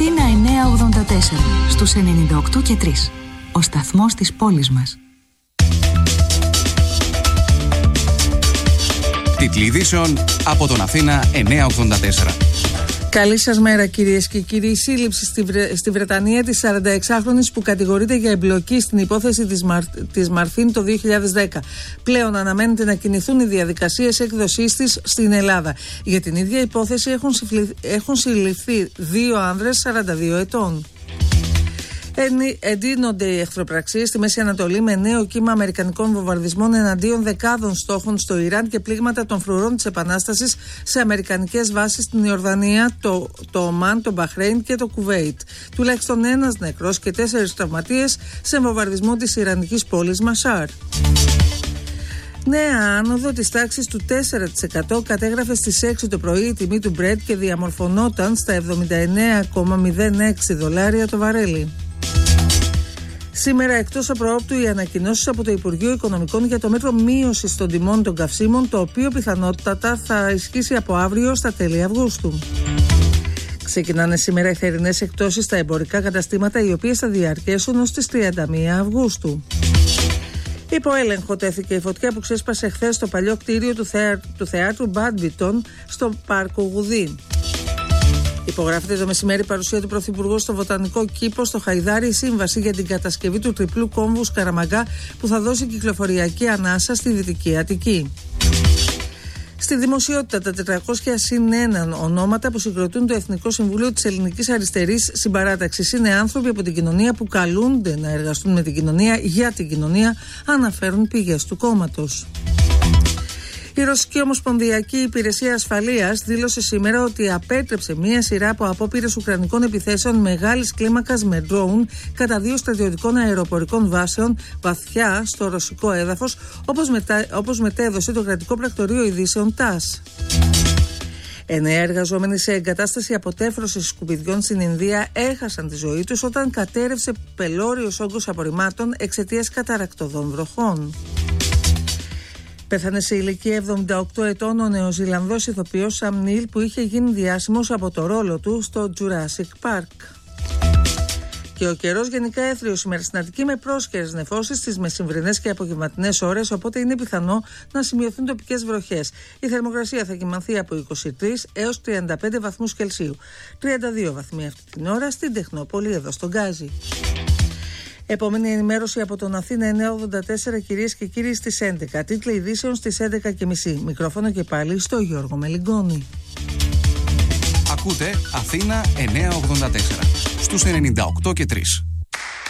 Αθήνα 984 στους 98 και 3. Ο σταθμός της πόλης μας. Τίτλοι ειδήσεων από τον Αθήνα 984. Καλή σας μέρα κυρίες και κύριοι. Η σύλληψη στη Βρετανία της 46χρονης που κατηγορείται για εμπλοκή στην υπόθεση της Μαρφίν το 2010. Πλέον αναμένεται να κινηθούν οι διαδικασίες έκδοσής της στην Ελλάδα. Για την ίδια υπόθεση έχουν συλληφθεί 2 άνδρες 42 ετών. Εντείνονται οι εχθροπραξίες στη Μέση Ανατολή με νέο κύμα αμερικανικών βομβαρδισμών εναντίον δεκάδων στόχων στο Ιράν και πλήγματα των φρουρών της Επανάστασης σε αμερικανικές βάσεις στην Ιορδανία, το Ομάν, το Μπαχρέιν και το Κουβέιτ. Τουλάχιστον 1 νεκρός και 4 τραυματίες σε βομβαρδισμό της Ιρανικής πόλης Μασάρ. Νέα άνοδο της τάξης του 4% κατέγραφε στις 6 το πρωί η τιμή του Brent και διαμορφωνόταν στα $79,06 το βαρέλι. Σήμερα εκτός απροόπτου οι ανακοινώσεις από το Υπουργείο Οικονομικών για το μέτρο μείωσης των τιμών των καυσίμων, το οποίο πιθανότατα θα ισχύσει από αύριο στα τέλη Αυγούστου. Ξεκινάνε σήμερα οι θερινές εκτόσεις στα εμπορικά καταστήματα, οι οποίες θα διαρκέσουν ως τις 31 Αυγούστου. Υπό έλεγχο τέθηκε η φωτιά που ξέσπασε χθες στο παλιό κτίριο του θεάτρου Μπάντμπιτον στο Πάρκο Γουδί. Υπογράφεται το μεσημέρι παρουσία του Πρωθυπουργού στο Βοτανικό Κήπο στο Χαϊδάρι η σύμβαση για την κατασκευή του τριπλού κόμβου Σκαραμαγκά που θα δώσει κυκλοφοριακή ανάσα στη Δυτική Αττική. Στη δημοσιότητα τα 400+1 ονόματα που συγκροτούν το Εθνικό Συμβούλιο της Ελληνικής Αριστερής Συμπαράταξης είναι άνθρωποι από την κοινωνία που καλούνται να εργαστούν με την κοινωνία για την κοινωνία, αναφέρουν πηγές του κόμματος. Η Ρωσική Ομοσπονδιακή Υπηρεσία Ασφαλείας δήλωσε σήμερα ότι απέτρεψε μία σειρά από απόπειρες ουκρανικών επιθέσεων μεγάλης κλίμακας με ντρόουν κατά 2 στρατιωτικών αεροπορικών βάσεων βαθιά στο ρωσικό έδαφος, όπως μετέδωσε το κρατικό πρακτορείο ειδήσεων ΤΑΣ. 9 εργαζόμενοι σε εγκατάσταση αποτέφρωσης σκουπιδιών στην Ινδία έχασαν τη ζωή τους όταν κατέρευσε πελώριος όγκος απορριμμάτων εξαιτίας καταρρακτωδών βροχών. Πέθανε σε ηλικία 78 ετών ο Νεοζηλανδός ηθοποιός Σαμ Νίλ που είχε γίνει διάσημος από το ρόλο του στο Jurassic Park. Και ο καιρός γενικά έθριος σήμερα στην Αττική με πρόσκαιρες νεφώσεις στις μεσημβρινές και απογευματινές ώρες, οπότε είναι πιθανό να σημειωθούν τοπικές βροχές. Η θερμοκρασία θα κυμανθεί από 23 έως 35 βαθμούς Κελσίου. 32 βαθμοί αυτή την ώρα στην Τεχνόπολη εδώ στον Γκάζι. Επόμενη ενημέρωση από τον Αθήνα 984 κυρίες και κύριοι στις 11. Τίτλοι ειδήσεων στις 11:30. Μικρόφωνο και πάλι στο Γιώργο Μελιγκόνη. Ακούτε Αθήνα 984 στους 98 και 3.